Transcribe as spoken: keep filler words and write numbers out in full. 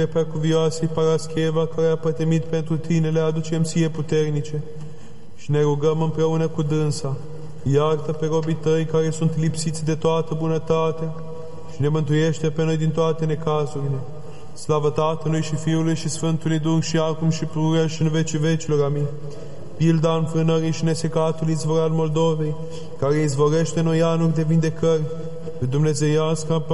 Preacuvioasei Parascheva, care a pătimit pentru tine, le aducem ție puternice și ne rugăm împreună cu dânsa. Iartă pe robii tăi care sunt lipsiți de toată bunătatea și ne mântuiește pe noi din toate necazurile. Slavă Tatălui și Fiului și Sfântului Duh și acum și pururea și în vecii vecilor. Amin. Pilda înfrânării și nesecatului izvor al Moldovei, care izvorește noi anuri de vindecări, pe dumnezeiasca